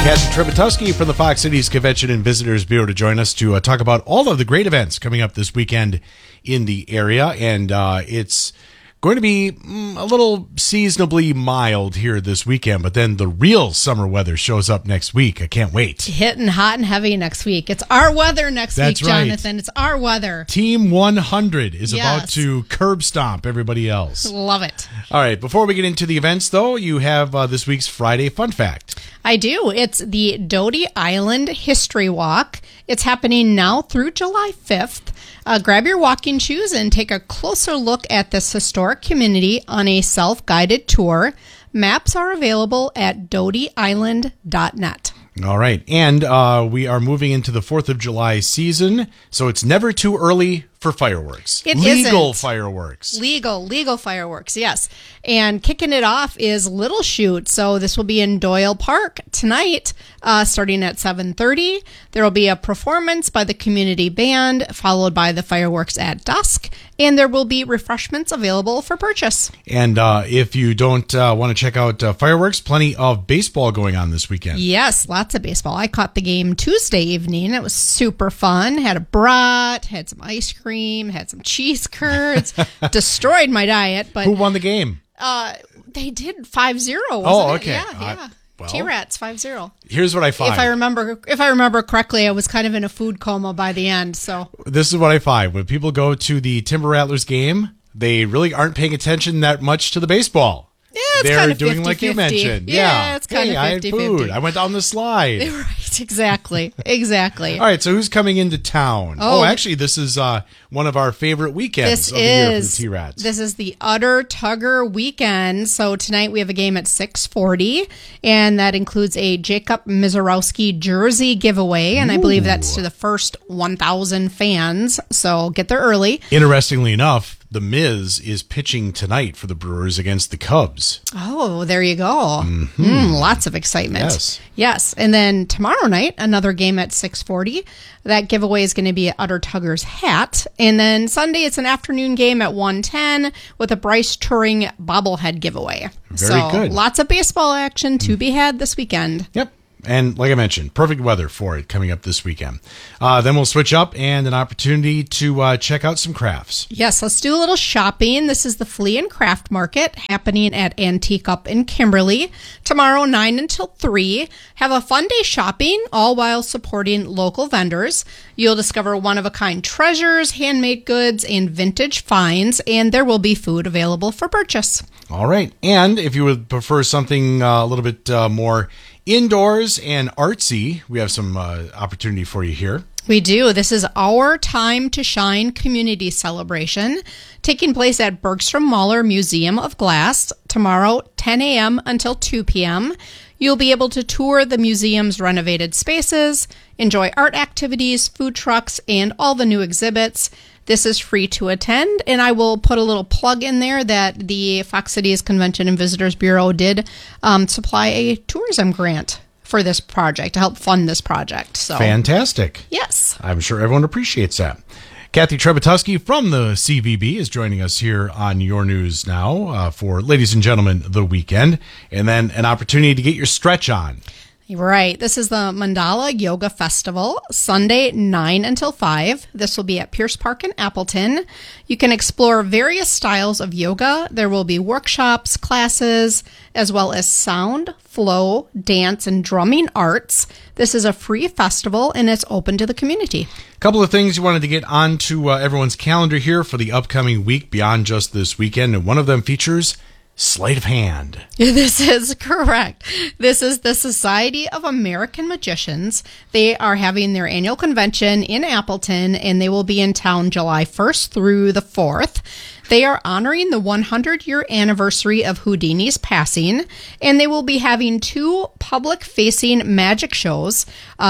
Kathy Trebatuski from the Fox Cities Convention and Visitors Bureau to join us to talk about all of the great events coming up this weekend in the area. And it's going to be a little seasonably mild here this weekend, but then the real summer weather shows up next week. I can't wait. Hitting hot and heavy next week. It's our weather next week, Jonathan. Right. It's our weather. Team 100 is about to curb stomp everybody else. Love it. All right, before we get into the events, though, you have this week's Friday Fun Fact. I do. It's the Doty Island History Walk. It's happening now through July 5th. Grab your walking shoes and take a closer look at this historic community on a self-guided tour. Maps are available at dotyisland.net. All right. And we are moving into the 4th of July season, so it's never too early for fireworks. Legal fireworks. Legal fireworks, yes. And kicking it off is Little Shoot. So this will be in Doyle Park tonight, starting at 7:30. There will be a performance by the community band, followed by the fireworks at dusk. And there will be refreshments available for purchase. And if you don't want to check out fireworks, plenty of baseball going on this weekend. Yes, lots of baseball. I caught the game Tuesday evening. It was super fun. Had a brat, had some ice cream, had some cheese curds. Destroyed my diet. But who won the game? They did 5-0. Oh, okay. Yeah. Well, T-Rats 5-0. Here's what I find. If I remember correctly, I was kind of in a food coma by the end. So this is what I find. When people go to the Timber Rattlers game, they really aren't paying attention that much to the baseball. Yeah, it's They're kind of doing 50-50. like you mentioned. Yeah, it's kind of 50-50. I had food. I went down the slide. Right, exactly. All right, so who's coming into town? Oh, actually, this is one of our favorite weekends of the year for the T-Rats. This is the Utter Tugger weekend. So tonight we have a game at 6:40, and that includes a Jacob Mizorowski jersey giveaway, and I believe that's to the first 1,000 fans. So get there early. Interestingly enough, the Miz is pitching tonight for the Brewers against the Cubs. Oh, there you go. Lots of excitement. Yes. And then tomorrow night, another game at 6:40. That giveaway is going to be Utter Tugger's hat. And then Sunday, it's an afternoon game at 1:10 with a Bryce Turing bobblehead giveaway. Very good. Lots of baseball action to be had this weekend. Yep. And like I mentioned, perfect weather for it coming up this weekend. Then we'll switch up and an opportunity to check out some crafts. Yes, let's do a little shopping. This is the Flea and Craft Market happening at Antique Up in Kimberly. Tomorrow, 9 until 3. Have a fun day shopping, all while supporting local vendors. You'll discover one-of-a-kind treasures, handmade goods, and vintage finds, and there will be food available for purchase. All right. And if you would prefer something a little bit more indoors and artsy, we have some opportunity for you here. We do. This is Our Time to Shine community celebration taking place at Bergstrom Mahler Museum of Glass tomorrow, 10 a.m. until 2 p.m. You'll be able to tour the museum's renovated spaces, enjoy art activities, food trucks, and all the new exhibits. This is free to attend, and I will put a little plug in there that the Fox Cities Convention and Visitors Bureau did supply a tourism grant for this project to help fund this project. So fantastic. Yes. I'm sure everyone appreciates that. Kathy Trebatuski from the CVB is joining us here on Your News Now for, ladies and gentlemen, the weekend, and then an opportunity to get your stretch on. Right. This is the Mandala Yoga Festival, Sunday, 9 until 5. This will be at Pierce Park in Appleton. You can explore various styles of yoga. There will be workshops, classes, as well as sound, flow, dance, and drumming arts. This is a free festival, and it's open to the community. A couple of things you wanted to get onto everyone's calendar here for the upcoming week beyond just this weekend, and one of them features Sleight of Hand. This is correct. This is the Society of American Magicians. They are having their annual convention in Appleton, and they will be in town July 1st through the 4th. They are honoring the 100-year anniversary of Houdini's passing, and they will be having 2 public-facing magic shows,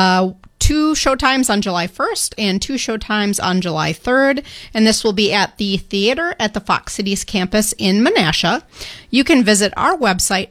2 showtimes on July 1st and 2 showtimes on July 3rd, and this will be at the theater at the Fox Cities campus in Menasha. You can visit our website,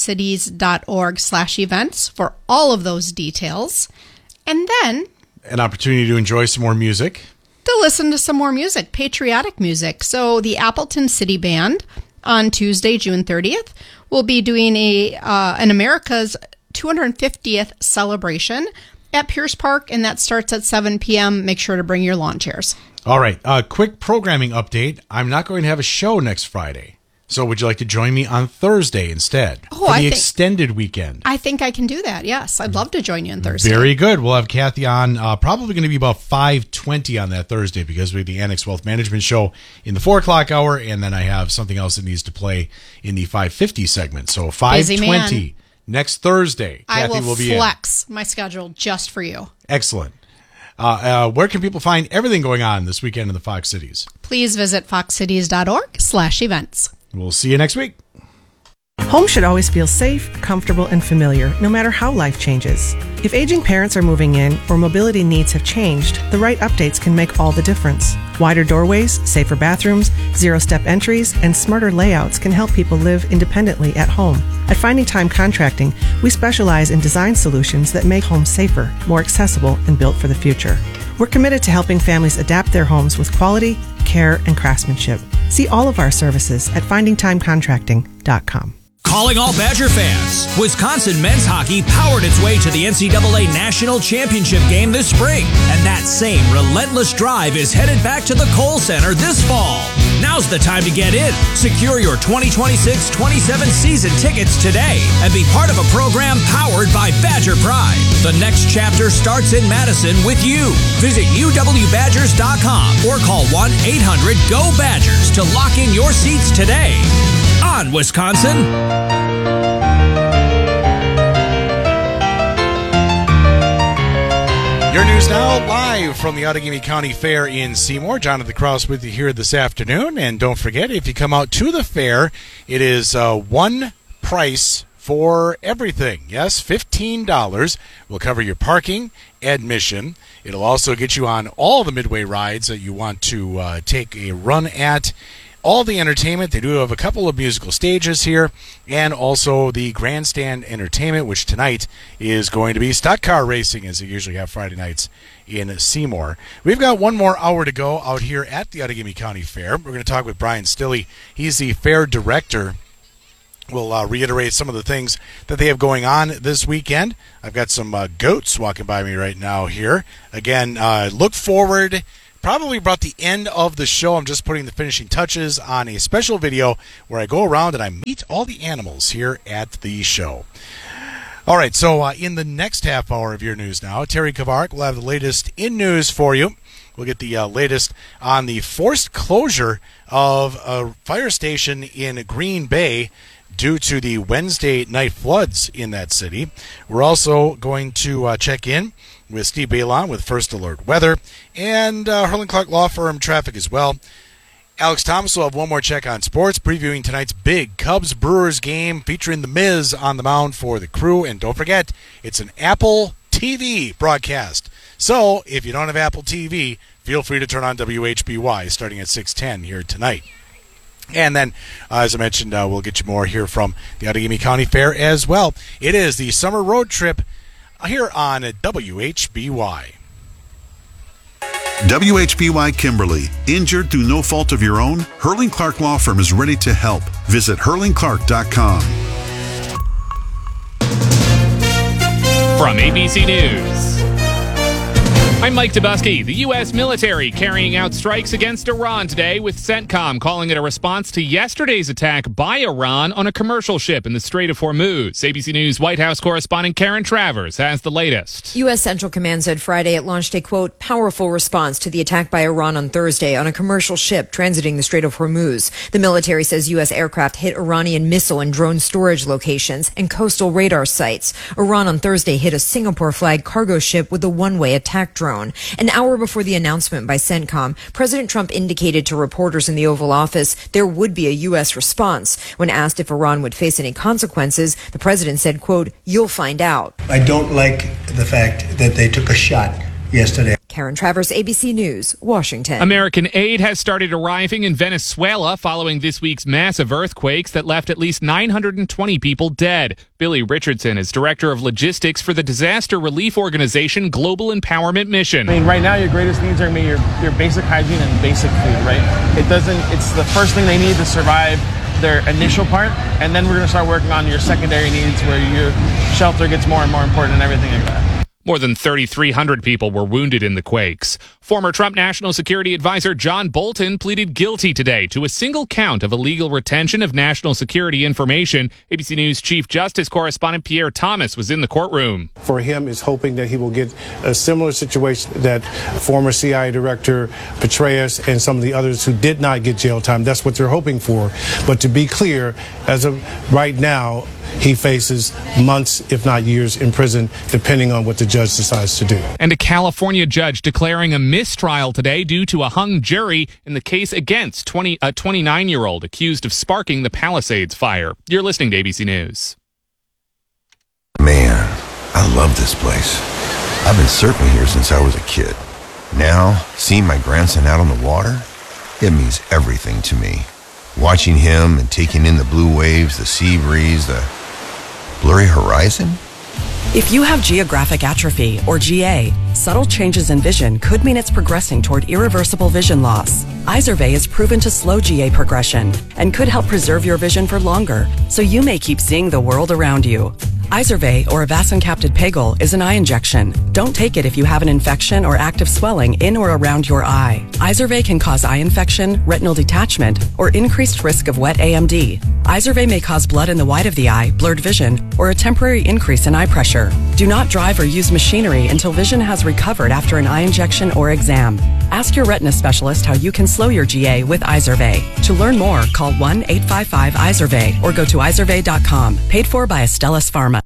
foxcities.org/events, for all of those details. And then an opportunity to enjoy some more music. To listen to some more music, patriotic music. So the Appleton City Band on Tuesday, June 30th, will be doing an America's 250th celebration at Pierce Park, and that starts at 7 p.m. Make sure to bring your lawn chairs. All right. Quick programming update. I'm not going to have a show next Friday. So would you like to join me on Thursday instead for the extended weekend? I think I can do that, yes. I'd love to join you on Thursday. Very good. We'll have Kathy on probably going to be about 5:20 on that Thursday because we have the Annex Wealth Management Show in the 4 o'clock hour, and then I have something else that needs to play in the 5:50 segment. So 5:20 next Thursday. Kathy will be flex my schedule just for you. Excellent. Where can people find everything going on this weekend in the Fox Cities? Please visit foxcities.org/events. We'll see you next week. Home should always feel safe, comfortable, and familiar, no matter how life changes. If aging parents are moving in or mobility needs have changed, the right updates can make all the difference. Wider doorways, safer bathrooms, zero-step entries, and smarter layouts can help people live independently at home. At Finding Time Contracting, we specialize in design solutions that make homes safer, more accessible, and built for the future. We're committed to helping families adapt their homes with quality, care, and craftsmanship. See all of our services at findingtimecontracting.com. Calling all Badger fans. Wisconsin men's hockey powered its way to the NCAA National Championship game this spring. And that same relentless drive is headed back to the Kohl Center this fall. Now's the time to get in. Secure your 2026-27 season tickets today and be part of a program powered by Badger Pride. The next chapter starts in Madison with you. Visit uwbadgers.com or call 1-800-GO-BADGERS to lock in your seats today. On Wisconsin. Your news now, live from the Outagamie County Fair in Seymour. Jonathan Krause with you here this afternoon. And don't forget, if you come out to the fair, it is one price for everything. Yes, $15 will cover your parking, admission. It'll also get you on all the Midway rides that you want to take a run at. All the entertainment. They do have a couple of musical stages here, and also the grandstand entertainment, which tonight is going to be stock car racing, as they usually have Friday nights in Seymour. We've got one more hour to go out here at the Outagamie County Fair. We're going to talk with Brian Stilley. He's the fair director. We'll reiterate some of the things that they have going on this weekend. I've got some goats walking by me right now here. Again, look forward. Probably about the end of the show, I'm just putting the finishing touches on a special video where I go around and I meet all the animals here at the show. All right, so in the next half hour of your news now, Terry Kavarik will have the latest in news for you. We'll get the latest on the forced closure of a fire station in Green Bay due to the Wednesday night floods in that city. We're also going to check in with Steve Balon with First Alert Weather and Herling Clark Law Firm Traffic as well. Alex Thomas will have one more check on sports, previewing tonight's big Cubs-Brewers game featuring The Miz on the mound for the Crew. And don't forget, it's an Apple TV broadcast. So if you don't have Apple TV, feel free to turn on WHBY starting at 6:10 here tonight. And then, as I mentioned, we'll get you more here from the Outagamie County Fair as well. It is the summer road trip here on WHBY. WHBY Kimberly. Injured through no fault of your own? Herling Clark Law Firm is ready to help. Visit HerlingClark.com. From ABC News, I'm Mike Dubusky. The U.S. military carrying out strikes against Iran today, with CENTCOM calling it a response to yesterday's attack by Iran on a commercial ship in the Strait of Hormuz. ABC News White House correspondent Karen Travers has the latest. U.S. Central Command said Friday it launched a, quote, powerful response to the attack by Iran on Thursday on a commercial ship transiting the Strait of Hormuz. The military says U.S. aircraft hit Iranian missile and drone storage locations and coastal radar sites. Iran on Thursday hit a Singapore-flagged cargo ship with a one-way attack drone. An hour before the announcement by CENTCOM, President Trump indicated to reporters in the Oval Office there would be a U.S. response. When asked if Iran would face any consequences, the president said, quote, you'll find out. I don't like the fact that they took a shot yesterday. Karen Travers, ABC News, Washington. American aid has started arriving in Venezuela following this week's massive earthquakes that left at least 920 people dead. Billy Richardson is director of logistics for the disaster relief organization Global Empowerment Mission. I mean, right now your greatest needs are your basic hygiene and basic food, right? It's the first thing they need to survive. their initial part, and then we're going to start working on your secondary needs where your shelter gets more and more important and everything like that. More than 3,300 people were wounded in the quakes. Former Trump National Security Advisor John Bolton pleaded guilty today to a single count of illegal retention of national security information. ABC News Chief Justice correspondent Pierre Thomas was in the courtroom. For him is hoping that he will get a similar situation that former CIA Director Petraeus and some of the others who did not get jail time. That's what they're hoping for. But to be clear, as of right now, he faces months, if not years, in prison, depending on what the judge decides to do. And a California judge declaring a mistrial today due to a hung jury in the case against a 29-year-old accused of sparking the Palisades fire. You're listening to ABC News. Man, I love this place. I've been surfing here since I was a kid. Now, seeing my grandson out on the water, it means everything to me. Watching him and taking in the blue waves, the sea breeze, the blurry horizon. If you have geographic atrophy, or GA, subtle changes in vision could mean it's progressing toward irreversible vision loss. Izervay is proven to slow GA progression and could help preserve your vision for longer, so you may keep seeing the world around you. Izervay, or avacincaptad pegol, is an eye injection. Don't take it if you have an infection or active swelling in or around your eye. Izervay can cause eye infection, retinal detachment, or increased risk of wet AMD. Izervay may cause blood in the white of the eye, blurred vision, or a temporary increase in eye pressure. Do not drive or use machinery until vision has recovered after an eye injection or exam. Ask your retina specialist how you can slow your GA with Izervay. To learn more, call 1-855-IZERVAY or go to izervay.com. Paid for by Astellas Pharma.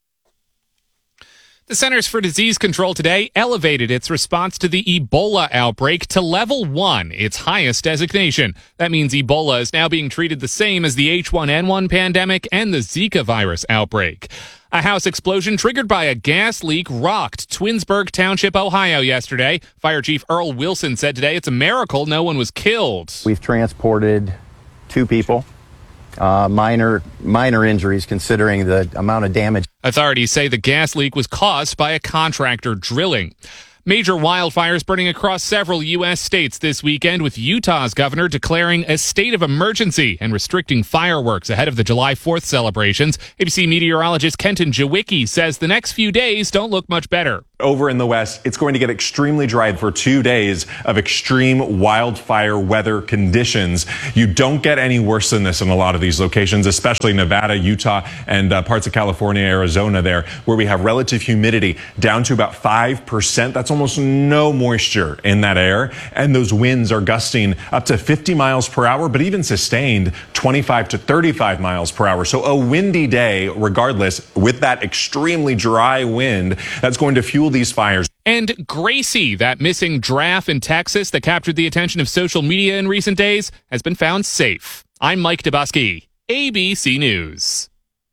The Centers for Disease Control today elevated its response to the Ebola outbreak to level 1, its highest designation. That means Ebola is now being treated the same as the H1N1 pandemic and the Zika virus outbreak. A house explosion triggered by a gas leak rocked Twinsburg Township, Ohio yesterday. Fire Chief Earl Wilson said today it's a miracle no one was killed. We've transported 2 people. Minor injuries considering the amount of damage. Authorities say the gas leak was caused by a contractor drilling. Major wildfires burning across several U.S. states this weekend, with Utah's governor declaring a state of emergency and restricting fireworks ahead of the July 4th celebrations. ABC meteorologist Kenton Jawicki says the next few days don't look much better. Over in the west, it's going to get extremely dry for 2 days of extreme wildfire weather conditions. You don't get any worse than this in a lot of these locations, especially Nevada, Utah, and parts of California, Arizona there, where we have relative humidity down to about 5%. That's almost no moisture in that air. And those winds are gusting up to 50 miles per hour, but even sustained 25 to 35 miles per hour. So a windy day, regardless, with that extremely dry wind, that's going to fuel these fires. And Gracie, that missing giraffe in Texas that captured the attention of social media in recent days, has been found safe. I'm Mike Dubusky, ABC News.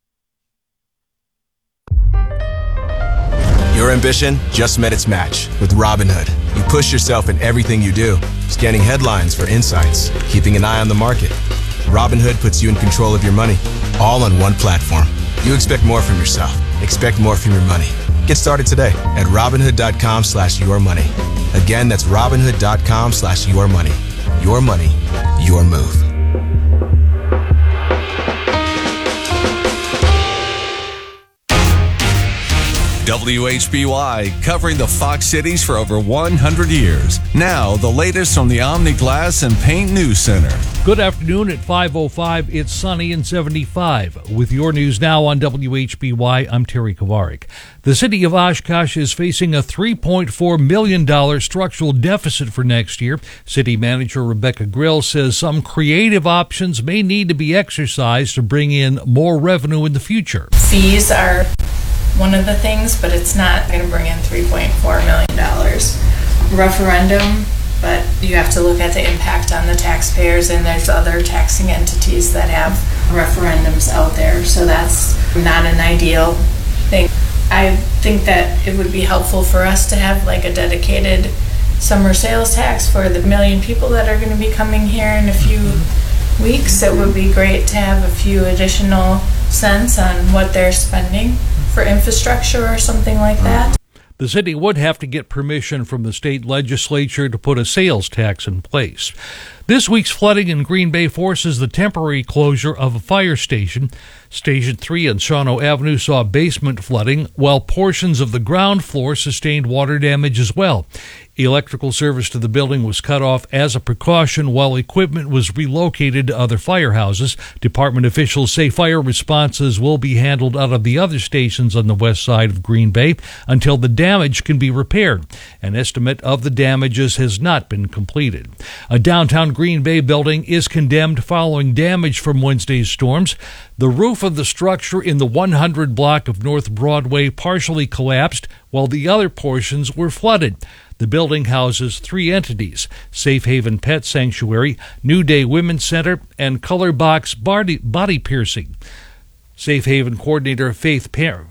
Your ambition just met its match with Robinhood. You push yourself in everything you do, scanning headlines for insights, keeping an eye on the market. Robinhood puts you in control of your money, all on one platform. You expect more from yourself. Expect more from your money. Get started today at Robinhood.com/yourmoney. Again, that's Robinhood.com/yourmoney. Your money, your move. WHBY, covering the Fox Cities for over 100 years. Now, the latest from the Omni Glass and Paint News Center. Good afternoon at 5:05. It's sunny and 75. With your news now on WHBY, I'm Terry Kovarik. The city of Oshkosh is facing a $3.4 million structural deficit for next year. City manager Rebecca Grill says some creative options may need to be exercised to bring in more revenue in the future. Fees are one of the things, but it's not going to bring in $3.4 million. Referendum, but you have to look at the impact on the taxpayers, and there's other taxing entities that have referendums out there, so that's not an ideal thing. I think that it would be helpful for us to have like a dedicated summer sales tax for the 1 million people that are going to be coming here in a few weeks. It would be great to have a few additional cents on what they're spending for infrastructure or something like that. The city would have to get permission from the state legislature to put a sales tax in place. This week's flooding in Green Bay forces the temporary closure of a fire station. Station 3 on Shawano Avenue saw basement flooding, while portions of the ground floor sustained water damage as well. Electrical service to the building was cut off as a precaution while equipment was relocated to other firehouses. Department officials say fire responses will be handled out of the other stations on the west side of Green Bay until the damage can be repaired. An estimate of the damages has not been completed. A downtown Green Bay building is condemned following damage from Wednesday's storms. The roof of the structure in the 100 block of North Broadway partially collapsed, while the other portions were flooded. The building houses 3 entities: Safe Haven Pet Sanctuary, New Day Women's Center, and Color Box Body Piercing. Safe Haven coordinator Faith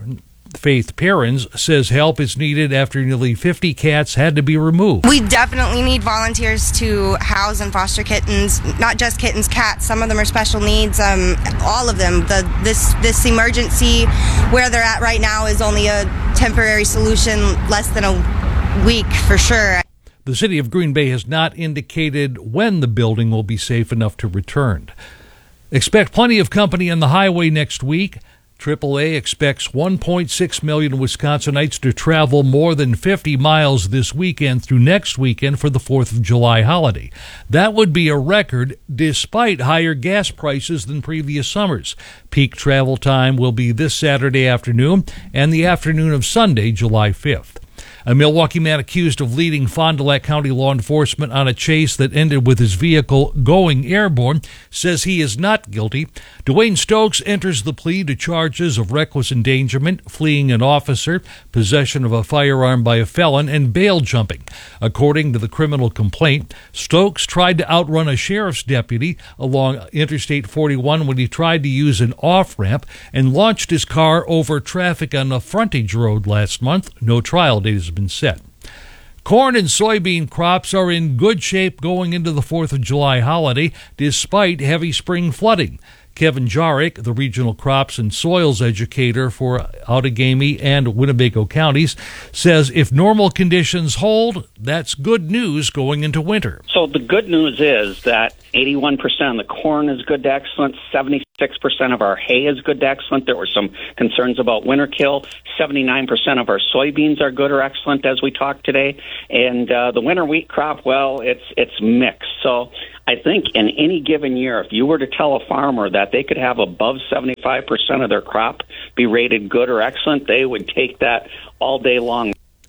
Perrins says help is needed after nearly 50 cats had to be removed. We definitely need volunteers to house and foster kittens, not just kittens, cats. Some of them are special needs, all of them. This emergency where they're at right now is only a temporary solution, less than a week for sure. The city of Green Bay has not indicated when the building will be safe enough to return. Expect plenty of company on the highway next week. AAA expects 1.6 million Wisconsinites to travel more than 50 miles this weekend through next weekend for the 4th of July holiday. That would be a record despite higher gas prices than previous summers. Peak travel time will be this Saturday afternoon and the afternoon of Sunday, July 5th. A Milwaukee man accused of leading Fond du Lac County law enforcement on a chase that ended with his vehicle going airborne says he is not guilty. Dwayne Stokes enters the plea to charges of reckless endangerment, fleeing an officer, possession of a firearm by a felon, and bail jumping. According to the criminal complaint, Stokes tried to outrun a sheriff's deputy along Interstate 41 when he tried to use an off-ramp and launched his car over traffic on a frontage road last month. No trial date has been set. Corn and soybean crops are in good shape going into the 4th of July holiday despite heavy spring flooding. Kevin Jarek, the regional crops and soils educator for Outagamie and Winnebago counties, says if normal conditions hold, that's good news going into winter. So the good news is that 81% of the corn is good to excellent, 76% of our hay is good to excellent. There were some concerns about winter kill. 79% of our soybeans are good or excellent as we talked today. And the winter wheat crop, well, it's mixed. So I think in any given year, if you were to tell a farmer that they could have above 75% of their crop be rated good or excellent, they would take that all day long.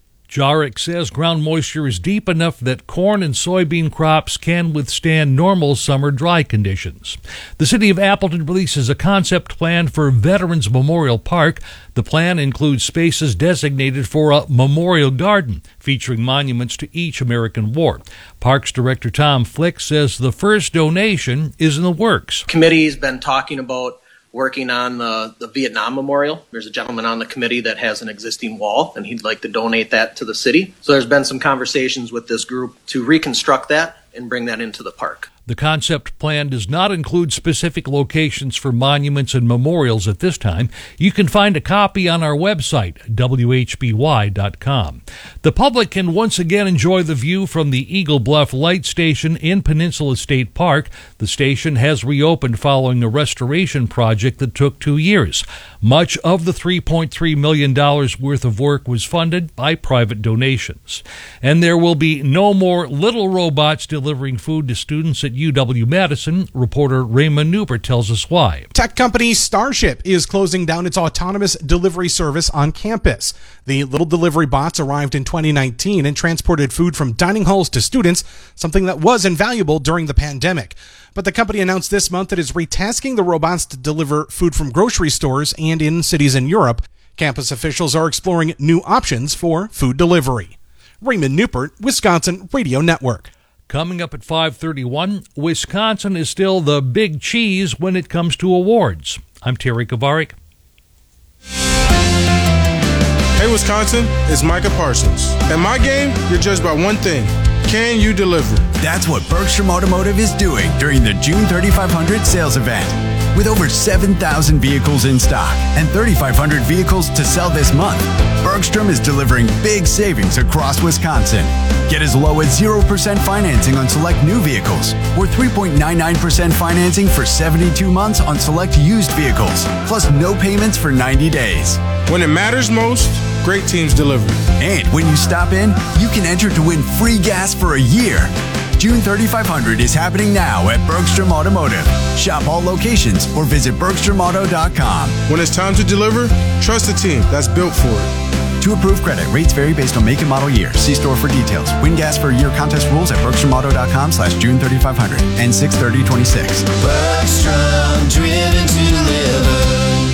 Jarek says ground moisture is deep enough that corn and soybean crops can withstand normal summer dry conditions. The city of Appleton releases a concept plan for Veterans Memorial Park. The plan includes spaces designated for a memorial garden featuring monuments to each American war. Parks Director Tom Flick says the first donation is in the works. Committee's been talking about working on the Vietnam Memorial. There's a gentleman on the committee that has an existing wall, and he'd like to donate that to the city. So there's been some conversations with this group to reconstruct that and bring that into the park. The concept plan does not include specific locations for monuments and memorials at this time. You can find a copy on our website, WHBY.com. The public can once again enjoy the view from the Eagle Bluff Light Station in Peninsula State Park. The station has reopened following a restoration project that took 2 years. Much of the $3.3 million worth of work was funded by private donations. And there will be no more little robots delivering food to students at UW-Madison. Reporter Raymond Newbert tells us why. Tech company Starship is closing down its autonomous delivery service on campus. The little delivery bots arrived in 2019 and transported food from dining halls to students, something that was invaluable during the pandemic. But the company announced this month that it's retasking the robots to deliver food from grocery stores and in cities in Europe. Campus officials are exploring new options for food delivery. Raymond Newbert, Wisconsin Radio Network. Coming up at 5:31, Wisconsin is still the big cheese when it comes to awards. I'm Terry Kovarik. Hey Wisconsin, it's Micah Parsons. At my game, you're judged by one thing. Can you deliver? That's what Bergstrom Automotive is doing during the June 3500 sales event. With over 7,000 vehicles in stock and 3,500 vehicles to sell this month, Bergstrom is delivering big savings across Wisconsin. Get as low as 0% financing on select new vehicles or 3.99% financing for 72 months on select used vehicles, plus no payments for 90 days. When it matters most, great teams deliver. And when you stop in, you can enter to win free gas for a year. June 3500 is happening now at Bergstrom Automotive. Shop all locations or visit BergstromAuto.com. When it's time to deliver, trust a team that's built for it. To approve credit, rates vary based on make and model year. See store for details. Win gas for a year contest rules at BergstromAuto.com/June 3500 and 6/30/26. Bergstrom, driven to deliver.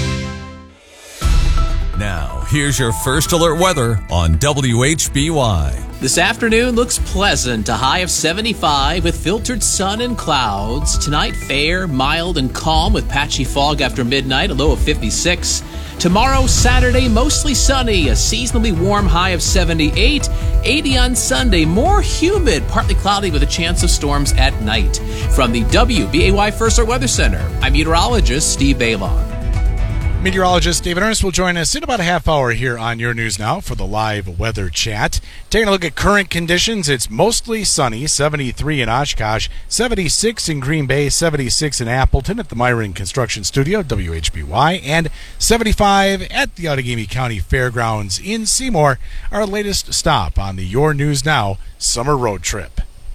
Now, here's your first alert weather on WHBY. This afternoon looks pleasant, a high of 75 with filtered sun and clouds. Tonight, fair, mild, and calm with patchy fog after midnight, a low of 56. Tomorrow, Saturday, mostly sunny, a seasonably warm high of 78. 80 on Sunday, more humid, partly cloudy with a chance of storms at night. From the WBAY First Alert Weather Center, I'm meteorologist Steve Baylon. Meteorologist David Ernst will join us in about a half hour here on Your News Now for the live weather chat. Taking a look at current conditions, it's mostly sunny, 73 in Oshkosh, 76 in Green Bay, 76 in Appleton at the Myron Construction Studio, WHBY, and 75 at the Outagamie County Fairgrounds in Seymour, our latest stop on the Your News Now summer road trip.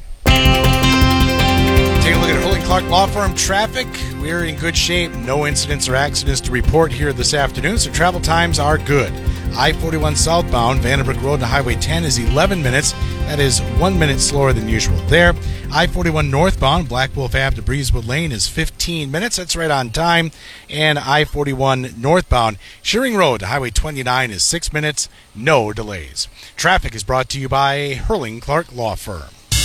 Take a look at Hurling Clark Law Firm traffic. We're in good shape. No incidents or accidents to report here this afternoon, so travel times are good. I-41 southbound, Vandenbroek Road to Highway 10 is 11 minutes. That is 1 minute slower than usual there. I-41 northbound, Black Wolf Ave to Breezewood Lane is 15 minutes. That's right on time. And I-41 northbound, Shearing Road to Highway 29 is 6 minutes. No delays. Traffic is brought to you by Hurling Clark Law Firm.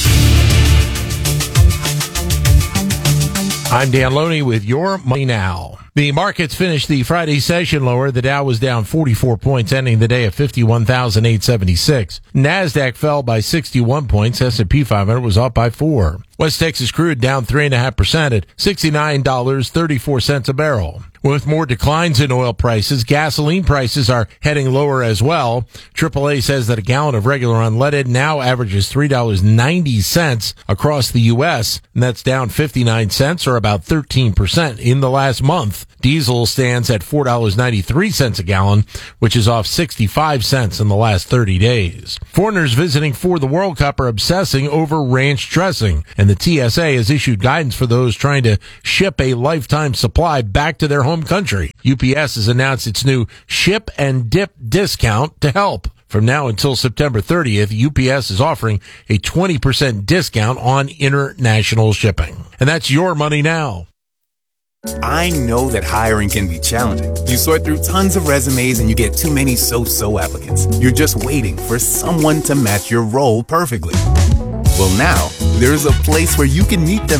I'm Dan Loney with Your Money Now. The markets finished the Friday session lower. The Dow was down 44 points, ending the day at 51,876. NASDAQ fell by 61 points. S&P 500 was up by 4. West Texas crude down 3.5% at $69.34 a barrel. With more declines in oil prices, gasoline prices are heading lower as well. AAA says that a gallon of regular unleaded now averages $3.90 across the U.S., and that's down 59 cents or about 13% in the last month. Diesel stands at $4.93 a gallon, which is off 65 cents in the last 30 days. Foreigners visiting for the World Cup are obsessing over ranch dressing, and the TSA has issued guidance for those trying to ship a lifetime supply back to their home country. UPS has announced its new Ship and Dip discount to help. From now until September 30th, UPS is offering a 20% discount on international shipping. And that's Your Money Now. I know that hiring can be challenging. You sort through tons of resumes and you get too many so-so applicants. You're just waiting for someone to match your role perfectly. Well, now, there's a place where you can meet them